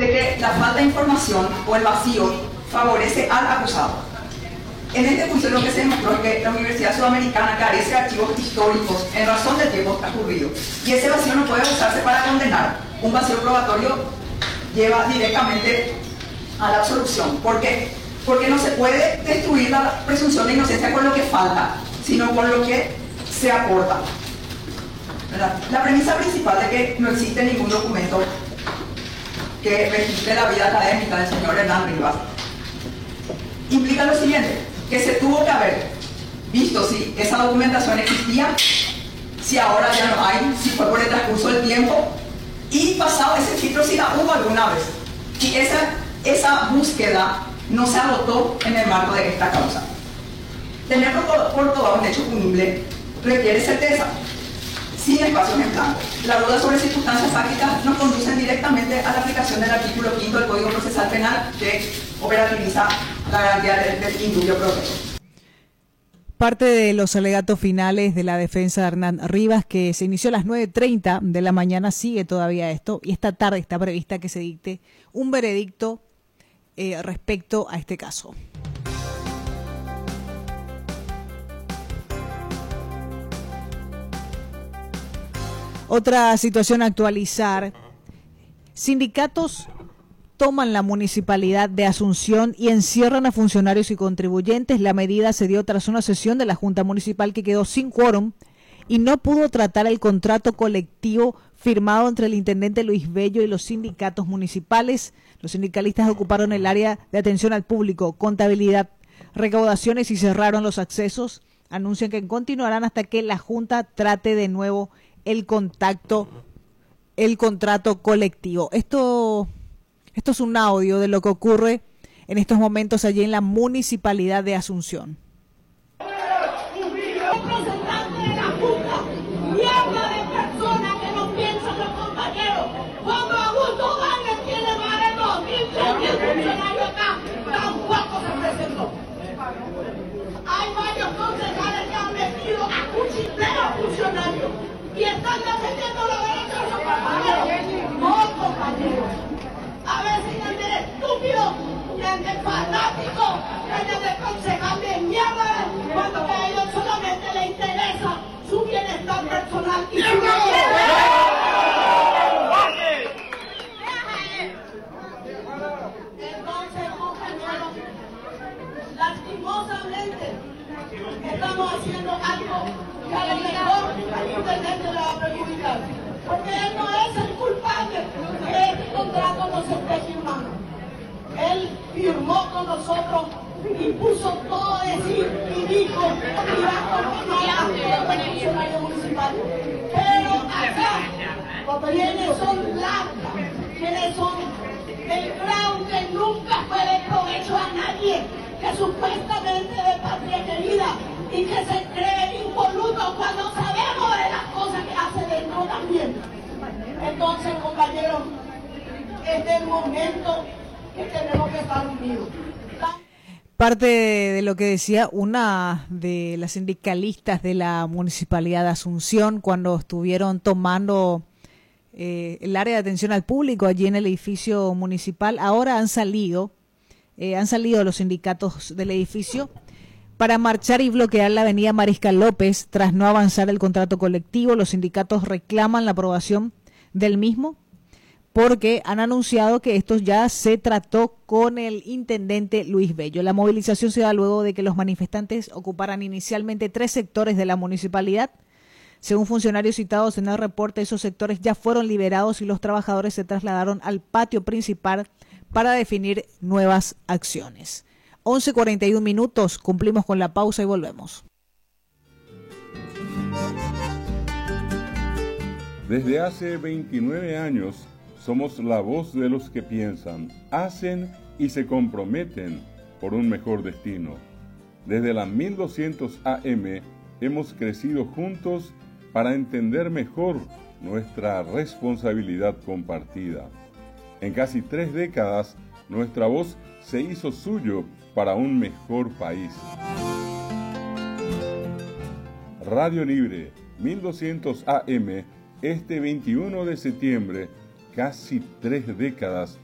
de que la falta de información o el vacío favorece al acusado. En este juicio lo que se demostró es que la Universidad Sudamericana carece de archivos históricos en razón del tiempo transcurrido, y ese vacío no puede usarse para condenar. Un vacío probatorio lleva directamente a la absolución. ¿Por qué? Porque no se puede destruir la presunción de inocencia con lo que falta, sino con lo que se aporta. ¿Verdad? La premisa principal de que no existe ningún documento que registre la vida académica del señor Hernán Rivas implica lo siguiente: que se tuvo que haber visto si esa documentación existía, si ahora ya no hay, si fue por el transcurso del tiempo, y pasado ese filtro si la hubo alguna vez. Y esa búsqueda no se agotó en el marco de esta causa. Tener por todo un hecho punible requiere certeza, sin espacios en blanco. La duda sobre circunstancias fácticas nos conducen directamente a la aplicación del artículo 5 del Código Procesal Penal, que operativiza la garantía del indubio proceso. Parte de los alegatos finales de la defensa de Hernán Rivas, que se inició a las 9:30 de la mañana, sigue todavía esto, y esta tarde está prevista que se dicte un veredicto respecto a este caso. Otra situación a actualizar: sindicatos toman la municipalidad de Asunción y encierran a funcionarios y contribuyentes. La medida se dio tras una sesión de la Junta Municipal que quedó sin quórum y no pudo tratar el contrato colectivo firmado entre el intendente Luis Bello y los sindicatos municipales. Los sindicalistas ocuparon el área de atención al público, contabilidad, recaudaciones y cerraron los accesos. Anuncian que continuarán hasta que la Junta trate de nuevo el contrato colectivo. Esto es un audio de lo que ocurre en estos momentos allí en la Municipalidad de Asunción. Representante de la Junta, mierda de personas que no piensan los compañeros. Cuando Augusto Wagner tiene más de 2.300 funcionarios acá, tampoco se presentó. Hay varios concejales que han metido a cuchillar a funcionarios y están defendiendo los derechos de los compañeros. No, compañeros. A veces andan de estúpidos, andan de fanáticos, andan de concejal de mierda, cuando a ellos solamente les interesa su bienestar personal y su Entonces, compañeros, lastimosamente estamos haciendo algo que a lo mejor al intendente le va a perjudicar, porque él no es el culpable de que este contrato no se esté firmando. Él firmó con nosotros y puso todo a decir y dijo que iba a continuar con el funcionario municipal. Pero acá, quienes son lacras, quienes son el fraude que nunca fue de provecho a nadie, que supuestamente de patria querida y que se creen impolutos cuando sabemos de las cosas que hace dentro también. Entonces, compañeros, este es el momento que tenemos que estar unidos. Parte de lo que decía una de las sindicalistas de la Municipalidad de Asunción cuando estuvieron tomando el área de atención al público allí en el edificio municipal. Ahora han salido los sindicatos del edificio para marchar y bloquear la avenida Mariscal López tras no avanzar el contrato colectivo. Los sindicatos reclaman la aprobación del mismo porque han anunciado que esto ya se trató con el intendente Luis Bello. La movilización se da luego de que los manifestantes ocuparan inicialmente 3 sectores de la municipalidad. Según funcionarios citados en el reporte, esos sectores ya fueron liberados y los trabajadores se trasladaron al patio principal para definir nuevas acciones. 11:41 minutos, cumplimos con la pausa y volvemos. Desde hace 29 años somos la voz de los que piensan, hacen y se comprometen por un mejor destino. Desde la 1200 AM hemos crecido juntos para entender mejor nuestra responsabilidad compartida. En casi 3 décadas, nuestra voz se hizo suyo para un mejor país. Radio Libre, 1200 AM, este 21 de septiembre, casi 3 décadas